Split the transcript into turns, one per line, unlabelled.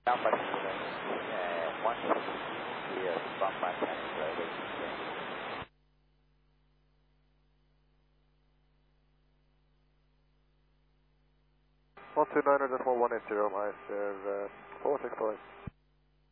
Number 1 here from my channel.
129.1180, ICR 465.